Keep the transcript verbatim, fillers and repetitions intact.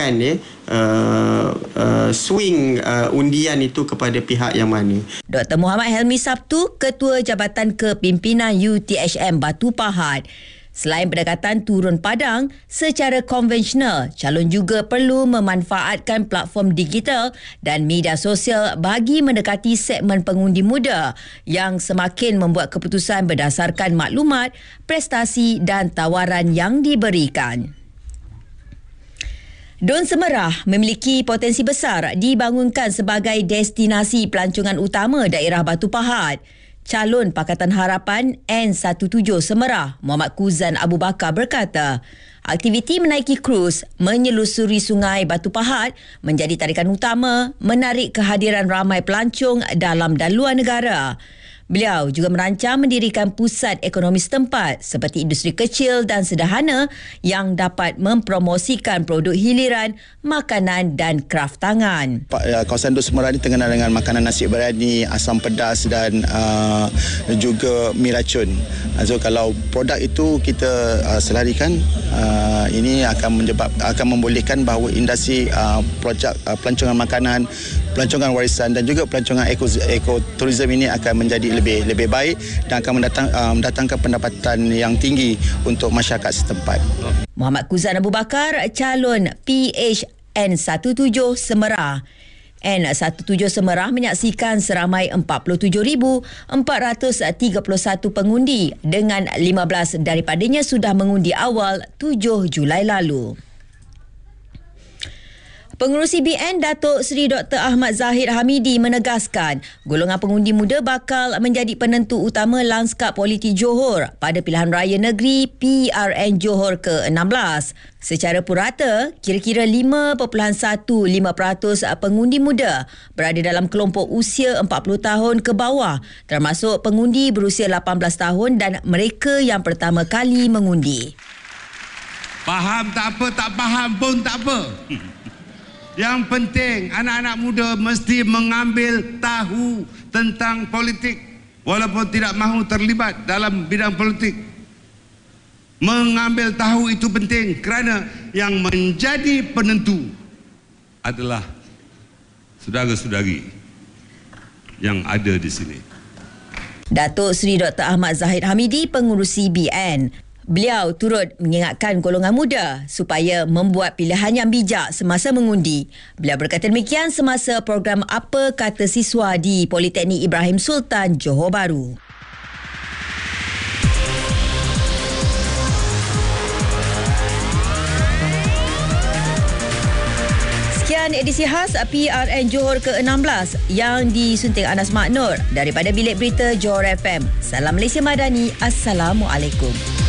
akan ya uh, uh, swing uh, undian itu kepada pihak yang mana. Doktor Muhammad Helmi Sabtu, Ketua Jabatan Kepimpinan U T H M Batu Pahat. Selain pendekatan turun padang secara konvensional, calon juga perlu memanfaatkan platform digital dan media sosial bagi mendekati segmen pengundi muda yang semakin membuat keputusan berdasarkan maklumat, prestasi dan tawaran yang diberikan. Dun Semerah memiliki potensi besar dibangunkan sebagai destinasi pelancongan utama daerah Batu Pahat. Calon Pakatan Harapan N tujuh belas Semerah, Muhammad Kuzan Abu Bakar berkata, aktiviti menaiki kruz menyelusuri Sungai Batu Pahat menjadi tarikan utama menarik kehadiran ramai pelancong dalam dan luar negara. Beliau juga merancang mendirikan pusat ekonomi setempat seperti industri kecil dan sederhana yang dapat mempromosikan produk hiliran, makanan dan kraf tangan. Kawasan Dun Semerah ini terkenal dengan makanan nasi biryani, asam pedas dan uh, juga mi racun. So kalau produk itu kita uh, selarikan, uh, ini akan menyebab akan membolehkan bahawa industri uh, projek uh, pelancongan makanan, pelancongan warisan dan juga pelancongan ekoturism ini akan menjadi lebih lebih baik dan akan mendatang, uh, mendatangkan pendapatan yang tinggi untuk masyarakat setempat. Muhammad Kuzan Abu Bakar, calon P H N tujuh belas Semerah. N tujuh belas Semerah menyaksikan seramai empat puluh tujuh ribu empat ratus tiga puluh satu pengundi dengan lima belas daripadanya sudah mengundi awal tujuh Julai lalu. Pengerusi B N Datuk Seri Doktor Ahmad Zahid Hamidi menegaskan golongan pengundi muda bakal menjadi penentu utama lanskap politik Johor pada pilihan raya negeri P R N Johor ke enam belas. Secara purata, kira-kira lima perpuluhan lima peratus pengundi muda berada dalam kelompok usia empat puluh tahun ke bawah, termasuk pengundi berusia lapan belas tahun dan mereka yang pertama kali mengundi. Faham tak apa, tak faham pun tak apa. Yang penting anak-anak muda mesti mengambil tahu tentang politik walaupun tidak mahu terlibat dalam bidang politik. Mengambil tahu itu penting kerana yang menjadi penentu adalah saudara-saudari yang ada di sini. Datuk Seri Doktor Ahmad Zahid Hamidi, pengurusi B N. Beliau turut mengingatkan golongan muda supaya membuat pilihan yang bijak semasa mengundi. Beliau berkata demikian semasa program Apa Kata Siswa di Politeknik Ibrahim Sultan, Johor Bahru. Sekian edisi khas P R N Johor ke enam belas yang disunting Anas Maknur daripada Bilik Berita Johor F M. Salam Malaysia Madani. Assalamualaikum.